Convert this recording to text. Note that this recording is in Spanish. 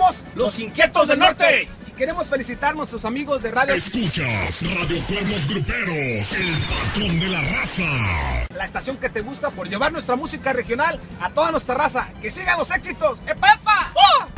Somos los Inquietos del Norte. Y queremos felicitar a nuestros amigos de Radio. Escuchas Radio Cuernos Gruperos, el patrón de la raza. La estación que te gusta por llevar nuestra música regional a toda nuestra raza. ¡Que sigan los éxitos! ¡Epa, epa! ¡Oh!